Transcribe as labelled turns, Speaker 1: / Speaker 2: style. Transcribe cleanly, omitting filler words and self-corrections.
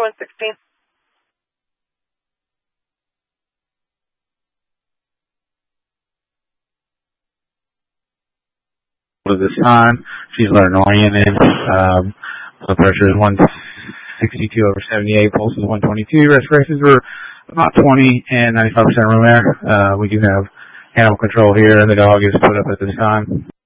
Speaker 1: 116.
Speaker 2: This time, she's learning-oriented. Blood pressure is 162/78, pulse is 122, respirations were about 20 and 95% room air. We do have animal control here, and the dog is put up at this time.